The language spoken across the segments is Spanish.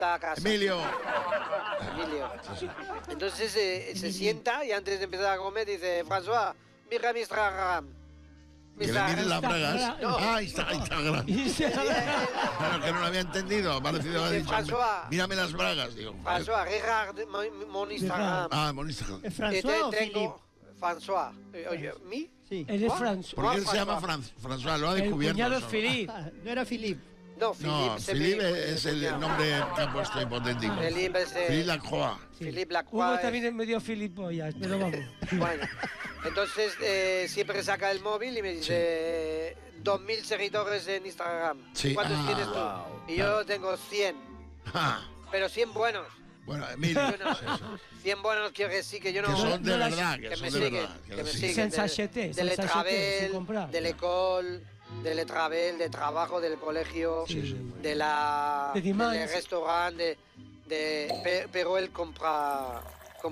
está casado. Emilio. Entonces se sienta y antes de empezar a comer dice, François, mira mi Instagram. Que le miren las bragas. No. Ah, Instagram. Claro, que no lo había entendido. Ha parecido haber dicho, François. mírame las bragas. Digo, François, regarde mon Instagram. ah, mon Instagram. ¿Es François o Philippe? François. Oye, ¿mi? Sí. Él es François. ¿Por qué él se llama François? Lo ha El descubierto. cuñado es solo. Philippe. No era Philippe. No, No, Philippe es el nombre que ha puesto hipotético. Philippe es Philippe Lacroix. Philippe Hugo Lacroix. también es medio filipollas, pero vamos. Bueno, entonces siempre saca el móvil y me dice 2.000 seguidores en Instagram. Sí. ¿Cuántos Ah, tienes tú? wow. Y yo tengo 100, Ah, pero 100 buenos. bueno, Emilio. Yo no- 100 buenos quiero que sí, que yo no... Que son de no las- verdad, que que son me de siguen, verdad. que las me siguen. siguen. Sensachete, Del sin Etravel, comprar. del Ecole, del Etravel, de trabajo, del colegio, de la... De Dimanche. del restaurante, pero él compra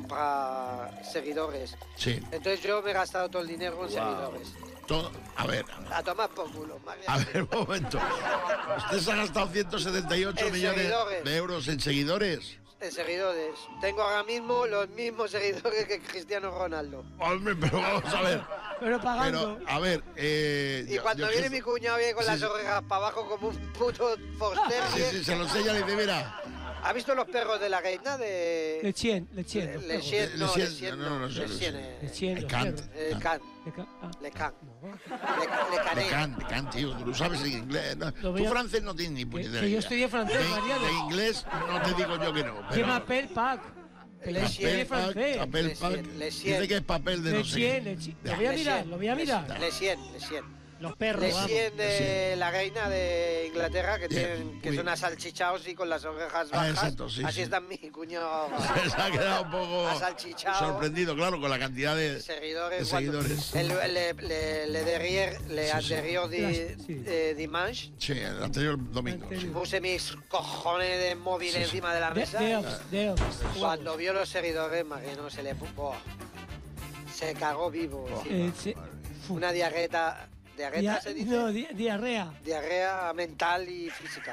seguidores. Sí. Entonces yo me he gastado todo el dinero en seguidores. Todo, a ver, A tomar por culo, María. a ver, un momento. ¿Usted se ha gastado 178 En millones seguidores. de euros en seguidores? En seguidores. Tengo ahora mismo los mismos seguidores que Cristiano Ronaldo. Hombre, pero vamos a ver. Pero pagando. Pero, a ver. Y cuando viene mi cuñado viene con Sí, las sí. orejas para abajo como un puto Foster. Sí, sí, se lo enseña y le dice, mira. ¿Ha visto los perros de la reina de... Le Chien. Le Chien, no, Le Le Chien, Chien, no, no, no sé, Le no sé. Chien, Le Chien. Le los Cant. perros. Can, Ah. Le Can, Le Le Cané. can, tío, tú lo sabes en inglés. No, Lo tú veo- francés no tienes ni puñetera que yo idea. estudié francés, Mariano. De inglés no te digo yo que no. ¿Qué Pero papel pack? Que le Le estudié Chien. francés. papel Le pack. Chien, Le Chien. Dice que es papel de Le no sé Chien, qué. Le Chien. Lo voy a mirar, lo voy a mirar. Le Chien. Los perros, Le vamos. Chien de la reina de Inglaterra, que Bien, que muy son asalchichados y con las orejas Ah, bajas. exacto, sí, Así sí. está mi cuñado. Se ha quedado un poco Asalchichao. sorprendido, claro, con la cantidad de Seguidores. de seguidores. Le derrière, le Sí, sí. anterior Sí. dimanche, Sí, el anterior domingo. Sí. puse mis cojones de móvil encima de la mesa. Deos. Cuando vio los seguidores, Mariano se le puso. Se cagó vivo. Una diarrea. ¿Diarrea se dice? No, diarrea. Diarrea mental y física.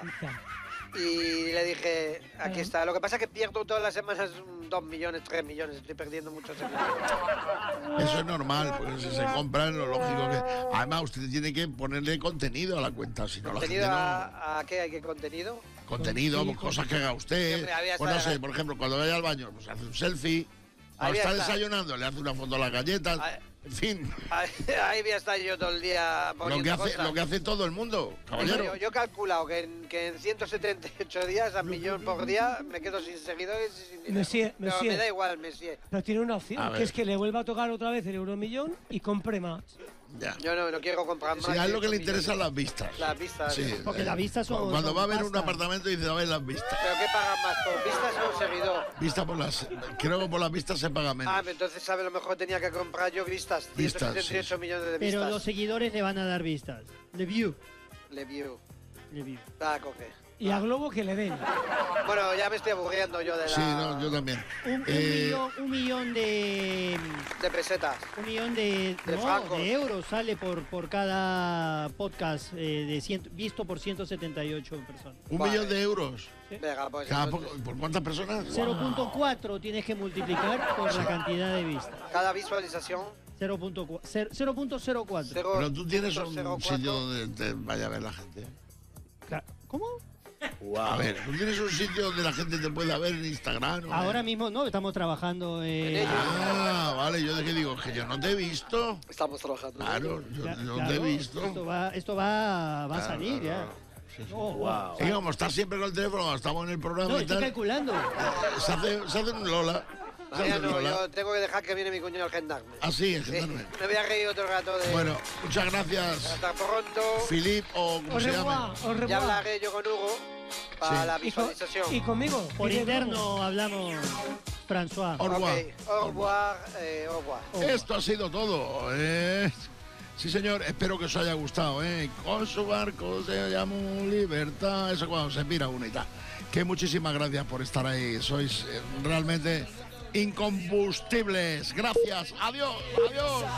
Y le dije, aquí está. Lo que pasa es que pierdo todas las semanas 2 millones, 3 millones. Estoy perdiendo muchos seguidores. Eso es normal, porque si se compran, lo lógico que. Además, usted tiene que ponerle contenido a la cuenta, si no la gente ¿Contenido no. a qué hay que contenido? Contenido, Sí, cosas que haga usted. Siempre había Pues no estado- sé, por ejemplo, cuando vaya al baño, pues hace un selfie. Cuando Había está estado- desayunando, le hace una foto a las galletas. Ahí- En fin, Ahí voy a estar yo todo el día poniendo cosas. lo que hace todo el mundo, caballero. Yo he calculado que en 178 días, a millón por día, me quedo sin seguidores y sin dinero. Monsieur. Pero me da igual, Monsieur. Pero tiene una A opción, ver. que es que le vuelva a tocar otra vez el euromillón y compre más. Ya. Yo no quiero comprar más. Sí, a él lo que le 8 interesan millones. las vistas. Las vistas. Sí, Porque las vistas son- Cuando son va a ver un pasta. apartamento, dice, a ver las vistas. ¿Pero qué pagan más? ¿Por vistas o un seguidor? Vista por las. Creo que por las vistas se paga menos. Ah, entonces, ¿sabe? Lo mejor tenía que comprar yo vistas. Vistas, 178 sí. millones de Pero vistas. los seguidores le van a dar vistas. Le view. Le view. Le view. Ah, coge. Y a Globo que le den. Bueno, ya me estoy aburriendo yo de la... Sí, no, yo también. Un millón de... De pesetas. Un millón de francos. euros sale por cada podcast visto por 178 personas. Un Vale. millón de euros. Venga, pues Cada entonces, ¿Por cuántas personas? 0.4 tienes que multiplicar por la cantidad de vistas. cada visualización... 0.04. Pero tú tienes un 0.04. sitio donde te vaya a ver la gente. ¿Cómo? A ver, tú tienes un sitio donde la gente te pueda ver en Instagram. ¿no? Ahora mismo no, estamos trabajando En ello. Ah, vale, yo de qué digo, que yo no te he visto. Estamos trabajando. Claro, yo Cla- no claro, te he visto. Esto va a Claro, salir claro, ya. claro. Sí, sí. Oh, wow. Sí, como estás siempre con el teléfono, cuando estamos en el programa No, y estoy tal, calculando. se hace un Lola. Se hace un Mariano, Lola. yo tengo que dejar que viene mi cuñado a agendarme. Así, Sí, gendarme. me voy a reír otro rato de... Bueno, muchas gracias, Hasta pronto. Philippe, o como Au se revoir, llame. au revoir. Ya hablaré yo con Hugo para Sí. la Y, visualización. y conmigo. Por Dile interno hablamos, François. Au revoir. Ok, au revoir, au revoir. Esto ha sido todo. Sí, señor, espero que os haya gustado. Con su barco se llamó Libertad. Eso cuando se mira uno y tal. Que muchísimas gracias por estar ahí. Sois realmente incombustibles. Gracias. Adiós. Adiós.